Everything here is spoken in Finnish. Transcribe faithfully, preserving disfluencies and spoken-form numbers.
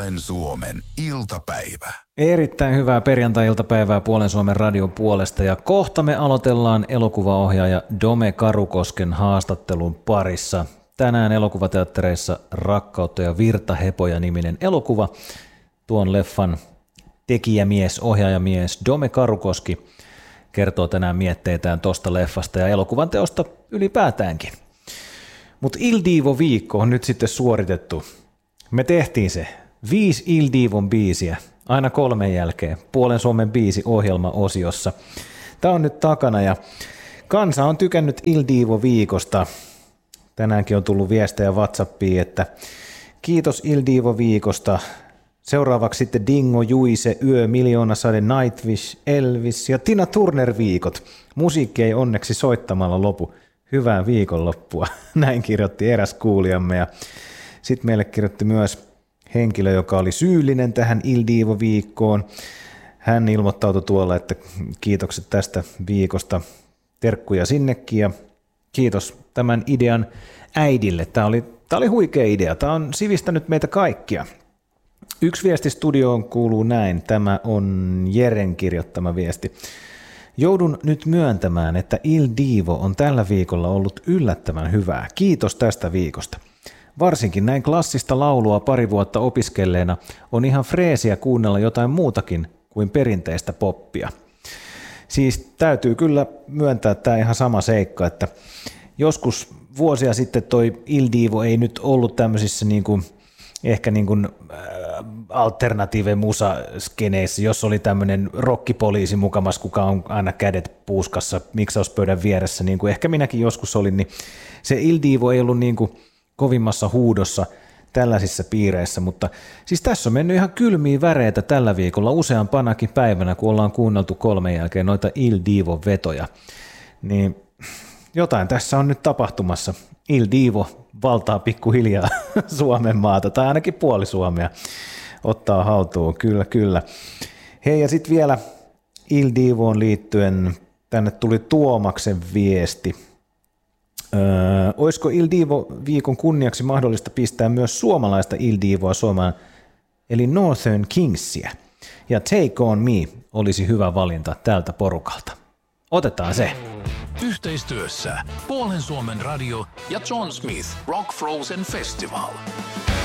Puolen Suomen iltapäivä. Erittäin hyvää perjantai-iltapäivää Puolen Suomen radion puolesta ja kohta me aloitellaan elokuvaohjaaja Dome Karukosken haastattelun parissa. Tänään elokuvateattereissa Rakkautta ja virtahepoja -niminen elokuva. Tuon leffan tekijämies, ohjaajamies Dome Karukoski kertoo tänään mietteitään tosta leffasta ja elokuvan teosta ylipäätäänkin. Mutta Il Divo-viikko on nyt sitten suoritettu. Me tehtiin se. Viisi Il Divon biisiä, aina kolmen jälkeen, Puolen Suomen biisi-ohjelma-osiossa. Tämä on nyt takana ja kansa on tykännyt Il Divo-viikosta. Tänäänkin on tullut viestejä WhatsAppiin, että kiitos Il Divo-viikosta. Seuraavaksi sitten Dingo, Juise, Yö, Miljoonasade, Nightwish, Elvis ja Tina Turner-viikot. Musiikki ei onneksi soittamalla lopu. Hyvää viikonloppua. Näin kirjoitti eräs kuulijamme. Ja sitten meille kirjoitti myös henkilö, joka oli syyllinen tähän Il Divo-viikkoon. Hän ilmoittautui tuolla, että kiitokset tästä viikosta. Terkkuja sinnekin ja kiitos tämän idean äidille. Tämä oli, tämä oli huikea idea. Tämä on sivistänyt meitä kaikkia. Yksi viesti studioon kuuluu näin. Tämä on Jeren kirjoittama viesti. Joudun nyt myöntämään, että Il Divo on tällä viikolla ollut yllättävän hyvää. Kiitos tästä viikosta. Varsinkin näin klassista laulua pari vuotta opiskelleena on ihan freesiä kuunnella jotain muutakin kuin perinteistä poppia. Siis täytyy kyllä myöntää tämä ihan sama seikka, että joskus vuosia sitten toi Il Divo ei nyt ollut tämmöisissä niin kuin ehkä niin kuin alternative musaskeneissä, jos oli tämmöinen rokkipoliisi mukamas, kuka on aina kädet puuskassa miksauspöydän vieressä, niin kuin ehkä minäkin joskus olin, niin se Il Divo ei ollut niin kuin kovimmassa huudossa tällaisissa piireissä, mutta siis tässä on mennyt ihan kylmiä väreitä tällä viikolla useampanakin päivänä, kun ollaan kuunneltu kolmen jälkeen noita Il Divo-vetoja, niin jotain tässä on nyt tapahtumassa. Il Divo valtaa pikkuhiljaa Suomen maata, tai ainakin puoli Suomea ottaa haltuun, kyllä, kyllä. Hei, ja sitten vielä Il Divoon liittyen tänne tuli Tuomaksen viesti. Öö, olisiko Il Divo-viikon kunniaksi mahdollista pistää myös suomalaista Il Divoa Suomaan, eli Northern Kingsia? Ja Take On Me olisi hyvä valinta tältä porukalta. Otetaan se. Yhteistyössä Puolen Suomen radio ja John Smith Rock Frozen Festival.